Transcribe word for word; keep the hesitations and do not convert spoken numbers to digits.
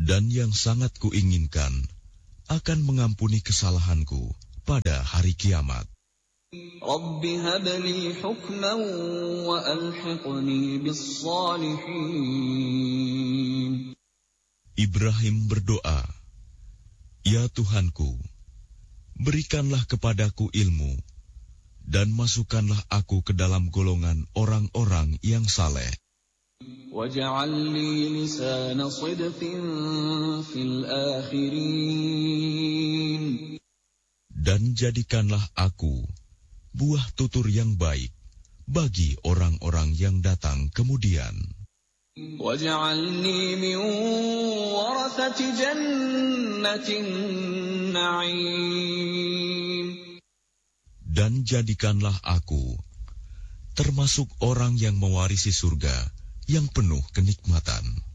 Dan yang sangat kuinginkan akan mengampuni kesalahanku pada hari kiamat. Rabbi habli hukman wa alhiqni bis-shalihin. Ibrahim berdoa, Ya Tuhanku, berikanlah kepadaku ilmu, dan masukkanlah aku ke dalam golongan orang-orang yang saleh. Waj'al li lisana sidqin fil akhirin. Dan jadikanlah aku buah tutur yang baik bagi orang-orang yang datang kemudian. Waj'alni min warathati jannatin na'im. Dan jadikanlah aku termasuk orang yang mewarisi surga yang penuh kenikmatan.